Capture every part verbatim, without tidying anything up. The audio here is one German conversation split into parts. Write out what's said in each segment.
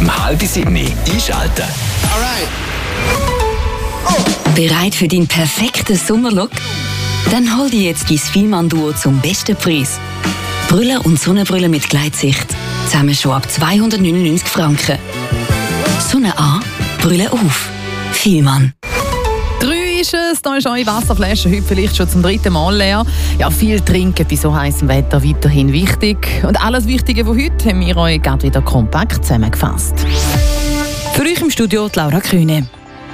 um halb sieben einschalten. Alright. Oh. Bereit für deinen perfekten Sommerlook? Dann hol dir jetzt dein Fielmann-Duo zum besten Preis. Brille und Sonnenbrille mit Gleitsicht. Zusammen schon ab zweihundertneunundneunzig Franken. Sonne an, Brille auf. Fielmann. Drei ist es, da ist eure Wasserflasche heute vielleicht schon zum dritten Mal leer. Ja, viel trinken bei so heißem Wetter weiterhin wichtig. Und alles Wichtige von heute haben wir euch gerade wieder kompakt zusammengefasst. Für euch im Studio die Laura Kühne.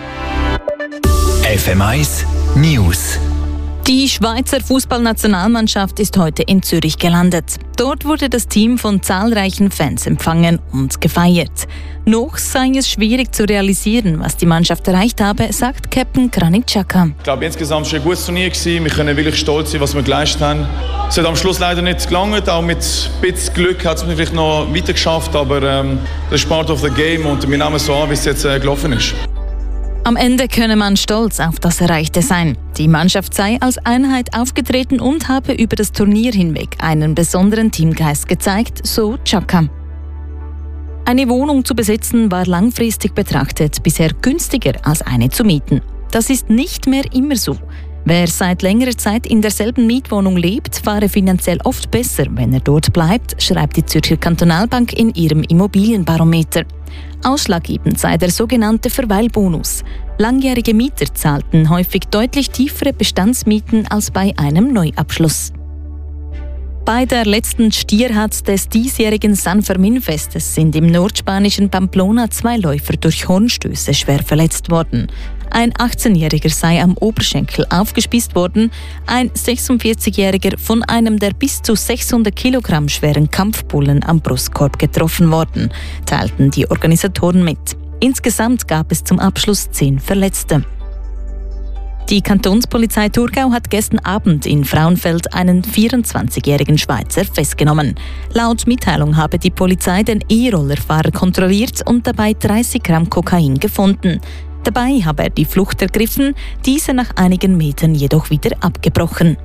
F M eins News. Die Schweizer Fußballnationalmannschaft ist heute in Zürich gelandet. Dort wurde das Team von zahlreichen Fans empfangen und gefeiert. Noch sei es schwierig zu realisieren, was die Mannschaft erreicht habe, sagt Captain Granit Xhaka. Ich glaube, insgesamt war es ein gutes Turnier. Wir können wirklich stolz sein, was wir geleistet haben. Es hat am Schluss leider nicht gelangt. Auch mit ein bisschen Glück hat es mir vielleicht noch weiter geschafft. Aber ähm, das ist part of the game und wir nehmen es so an, wie es jetzt äh, gelaufen ist. Am Ende könne man stolz auf das Erreichte sein. Die Mannschaft sei als Einheit aufgetreten und habe über das Turnier hinweg einen besonderen Teamgeist gezeigt, so Xhaka. Eine Wohnung zu besitzen war langfristig betrachtet bisher günstiger als eine zu mieten. Das ist nicht mehr immer so. Wer seit längerer Zeit in derselben Mietwohnung lebt, fahre finanziell oft besser, wenn er dort bleibt, schreibt die Zürcher Kantonalbank in ihrem Immobilienbarometer. Ausschlaggebend sei der sogenannte Verweilbonus. Langjährige Mieter zahlten häufig deutlich tiefere Bestandsmieten als bei einem Neuabschluss. Bei der letzten Stierhat des diesjährigen San Fermin-Festes sind im nordspanischen Pamplona zwei Läufer durch Hornstöße schwer verletzt worden. Ein achtzehnjähriger sei am Oberschenkel aufgespießt worden, ein sechsundvierzigjähriger von einem der bis zu sechshundert Kilogramm schweren Kampfbullen am Brustkorb getroffen worden, teilten die Organisatoren mit. Insgesamt gab es zum Abschluss zehn Verletzte. Die Kantonspolizei Thurgau hat gestern Abend in Frauenfeld einen vierundzwanzigjährigen Schweizer festgenommen. Laut Mitteilung habe die Polizei den E-Rollerfahrer kontrolliert und dabei dreißig Gramm Kokain gefunden. Dabei habe er die Flucht ergriffen, diese nach einigen Metern jedoch wieder abgebrochen.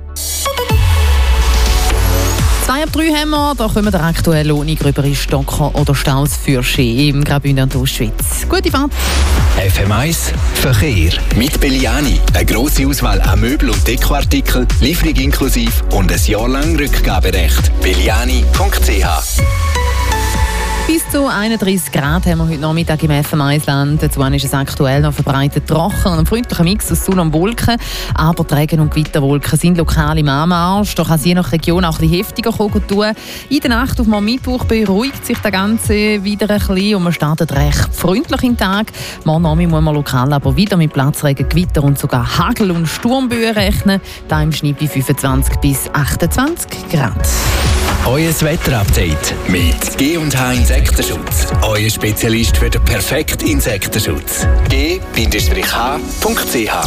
Zwei ab drei haben wir, da kommen wir aktuell ohne gröbere Stocker oder Staus für Ski im Graubünden und Ostschweiz. Gute Fahrt! F M eins Verkehr. Mit Belliani. Eine grosse Auswahl an Möbel- und Dekoartikeln, Lieferung inklusive und ein Jahr lang Rückgaberecht. belliani punkt c h. Bis zu einunddreißig Grad haben wir heute Nachmittag im F M eins Land. Dazu ist es aktuell noch verbreitet trocken und ein freundlicher Mix aus Sonne und Wolken. Aber die Regen- und Gewitterwolken sind lokal im Anmarsch. Da kann es je nach Region auch ein bisschen heftiger kommen. In der Nacht auf morgen Mittwoch beruhigt sich das Ganze wieder ein bisschen und man startet recht freundlich in den Tag. Morgen Abend muss man lokal aber wieder mit Platzregen, Gewitter und sogar Hagel- und Sturmböen rechnen. Da im Schnitt bei fünfundzwanzig bis achtundzwanzig Grad. Euer Wetterupdate mit G und H Insektenschutz. Euer Spezialist für den perfekten Insektenschutz. G H punkt c h.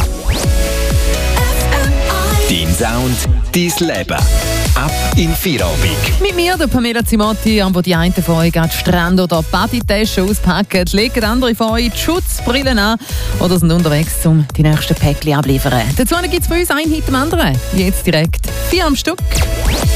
Dein Sound, dein Leben. Ab in Feierabend. Mit mir, der Pamela Zimotti, wo die einen von euch gerade Strand- oder Bodytasche auspacken, legen andere von euch die Schutzbrillen an oder sind unterwegs, um die nächsten Päckchen abliefern. Dazu gibt es bei uns einen hinter dem anderen. Jetzt direkt vier am Stück.